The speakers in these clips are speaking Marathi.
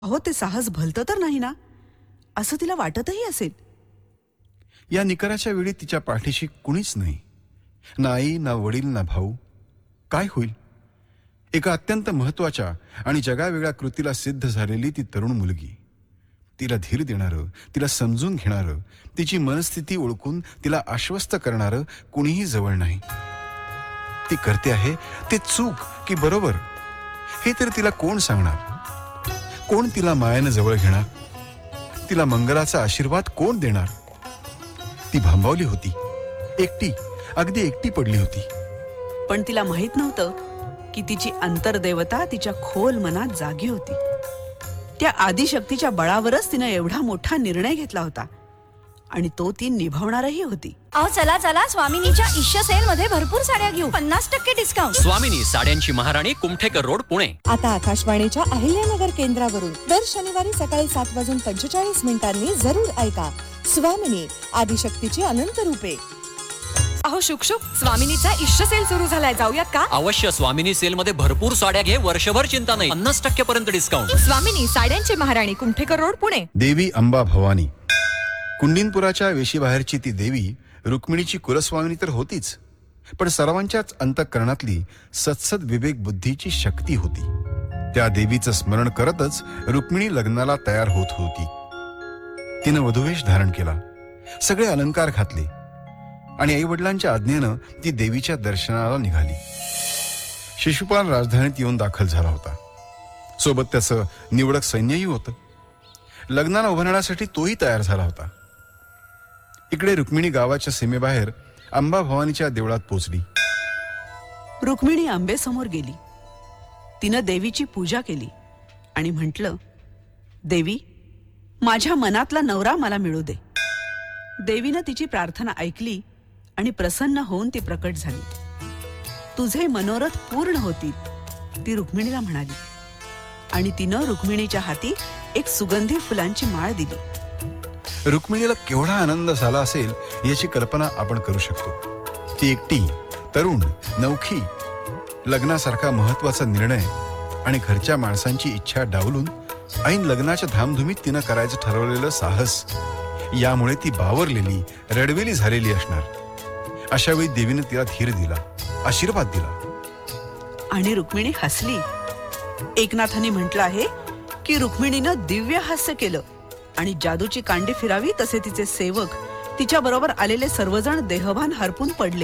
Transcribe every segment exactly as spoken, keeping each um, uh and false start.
अहो ते साहस भलतं तर नाही ना, असं तिला वाटतही असेल. या निकराच्या वेळी तिच्या पाठीशी कुणीच नाही, ना आई, ना वडील, ना भाऊ. काय होईल? एका अत्यंत महत्वाच्या आणि जगावेगळ्या कृतीला सिद्ध झालेली ती तरुण मुलगी, तिला धीर देणारं, तिला समजून घेणारं, तिची मनस्थिती ओळखून तिला आश्वस्त करणारं कुणीही जवळ नाही. ती करते आहे ते चूक की बरोबर हे तर तिला कोण सांगणार? कोण तिला मायानं जवळ घेणार? तिला मंगलाचा आशीर्वाद कोण देणार? ती भांबावली होती, एकटी, अगदी एकटी पडली होती. पण तिला माहित नव्हतं की तिची अंतर्देवता तिच्या खोल मनात जागी होती. त्या आदिशक्तीच्या बळावरच तिनं एवढा मोठा निर्णय घेतला होता आणि तो ती निभावणारही होती. अहो चला चला, स्वामिनीच्या इश्य सेल मध्ये भरपूर साड्या घेऊ, पन्नास टक्के डिस्काउंट. स्वामिनी, साड्यांची महाराणी, कुमठेकर रोड, पुणे. आता आकाशवाणीच्या अहिल्यानगर केंद्रावरून दर शनिवारी सकाळी सात वाजून पंचेचाळीस मिनिटांनी जरूर ऐका स्वामिनी, आदिशक्तीची अनंत रूपे. अहो शुकशुक, स्वामिनीचा इश्य सेल सुरू झालाय, जाऊयात का? अवश्य. स्वामिनी सेल मध्ये भरपूर साड्या घे, वर्षभर चिंता नाही, पन्नास टक्के पर्यंत डिस्काउंट. स्वामिनी, साड्यांची महाराणी, कुमठेकर रोड, पुणे. देवी अंबा भवानी, कुंडीनपुराच्या वेशीबाहेरची ती देवी रुक्मिणीची कुलस्वामिनी तर होतीच, पण सर्वांच्याच अंतःकरणातली सत्सद विवेक बुद्धीची शक्ती होती. त्या देवीचं स्मरण करतच रुक्मिणी लग्नाला तयार होत होती. तिनं वधुवेश धारण केला, सगळे अलंकार घातले आणि आई वडिलांच्या आज्ञेनं ती देवीच्या दर्शनाला निघाली. शिशुपाल राजधानीत येऊन दाखल झाला होता, सोबत त्याचं निवडक सैन्यही होतं. लग्नाला उभं राहण्यासाठी तोही तयार झाला होता. इकडे रुक्मिणी गावाच्या सीमेबाहेर अंबा भवानीच्या देवळात पोचली. रुक्मिणी आंबेसमोर गेली. तिनं देवीची पूजा केली आणि म्हटलं, देवी, माझ्या मनातला नवरा मला मिळू दे. देवीनं तिची प्रार्थना ऐकली आणि प्रसन्न होऊन ती प्रकट झाली. तुझे मनोरथ पूर्ण होतील, ती रुक्मिणीला म्हणाली आणि तिनं रुक्मिणीच्या हाती एक सुगंधी फुलांची माळ दिली. रुक्मिणीला केवढा आनंद झाला असेल याची कल्पना आपण करू शकतो. ती एकटी, तरुण, नवखी, लग्नासारखा महत्वाचा निर्णय आणि घरच्या माणसांची इच्छा डावलून ऐन लग्नाच्या धामधुमीत तिनं करायचं ठरवलेलं साहस, यामुळे ती बावरलेली, रडवेली झालेली असणार. अशा वेळी देवीने तिला धीर दिला, आशीर्वाद दिला आणि रुक्मिणी हसली. एकनाथांनी म्हटलं आहे की रुक्मिणीनं दिव्य हास्य केलं आणि जादूची कांडी फिरावी तसे तिचे सेवक, तिच्या बरोबर आलेले सर्वजण देहभान हरपून पडले.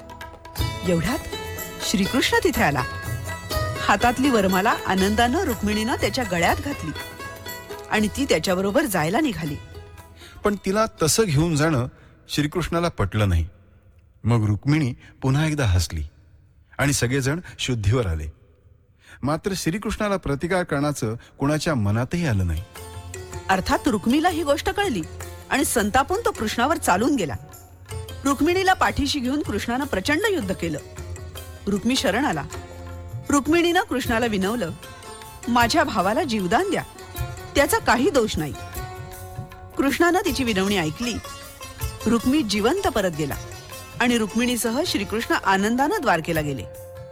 एवढ्यात श्रीकृष्ण तिथे आला. हातातली वरमाला आनंदानं रुक्मिणीनं त्याच्या गळ्यात घातली आणि ती त्याच्याबरोबर जायला निघाली. पण तिला तसं घेऊन जाणं श्रीकृष्णाला पटलं नाही. मग रुक्मिणी पुन्हा एकदा हसली आणि सगळेजण शुद्धीवर आले. मात्र श्रीकृष्णाला प्रतिकार करण्याचं कुणाच्या मनातही आलं नाही. अर्थात रुक्मिणीला ही गोष्ट कळली आणि संतापून तो कृष्णावर चालून गेला. रुक्मिणीला पाठीशी घेऊन कृष्णानं प्रचंड युद्ध केलं. रुक्मी शरण आला. रुक्मिणीनं कृष्णाला विनवलं, माझ्या भावाला जीवदान द्या, त्याचा काही दोष नाही. कृष्णानं तिची विनवणी ऐकली. रुक्मी जिवंत परत गेला आणि रुक्मिणीसह श्रीकृष्ण आनंदानं द्वारकेला गेले.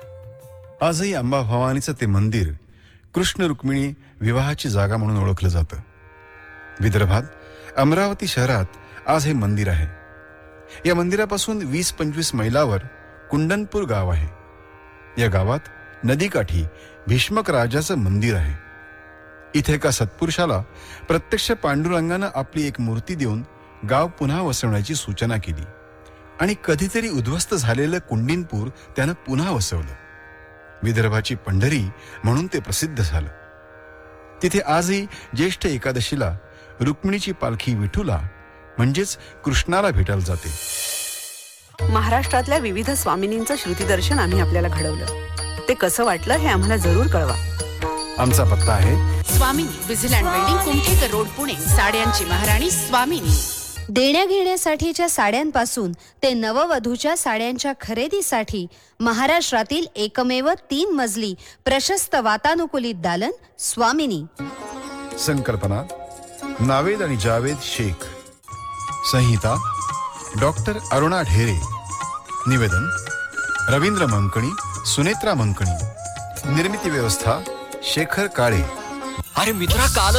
आजही अंबा भवानीचं ते मंदिर कृष्ण रुक्मिणी विवाहाची जागा म्हणून ओळखलं जातं. विदर्भात अमरावती शहरात आज हे मंदिर आहे. या मंदिरापासून वीस पंचवीस मैलावर कुंडनपूर गाव आहे. या गावात नदीकाठी भीष्मक राजाचं मंदिर आहे. इथे एका सत्पुरुषाला प्रत्यक्ष पांडुरंगानं आपली एक मूर्ती देऊन गाव पुन्हा वसवण्याची सूचना केली आणि कधीतरी उद्ध्वस्त झालेलं कुंडीनपूर त्यानं पुन्हा वसवलं. विदर्भाची पंढरी म्हणून ते प्रसिद्ध झालं. तिथे आजही ज्येष्ठ एकादशीला रुक्मिणीची पालखी विठूला म्हणजेच कृष्णाला भेटायला जाते. महाराष्ट्रातल्या विविध स्वामिनींचं श्रुतीदर्शन आम्ही आपल्याला घडवलं. ते कसं वाटलं हे आम्हाला जरूर कळवा. आमचा पत्ता आहे स्वामिनी, विजिलँड बिल्डिंग, कुमठेकर रोड, पुणे. साड्यांची महाराणी स्वामिनी. देण्या घेण्यासाठीच्या साड्यांपासून ते नववधूच्या साड्यांच्या खरेदीसाठी महाराष्ट्रातील एकमेव तीन मजली प्रशस्त वातानुकूलित दालन स्वामिनी. संकल्पना नावेद आणि जावेद शेख. संहिता डॉक्टर अरुणा ढेरे. निवेदन रवींद्र मंकणी, सुनेत्रा मंकणी. निर्मिती व्यवस्था शेखर काळे. अरे मित्रा काल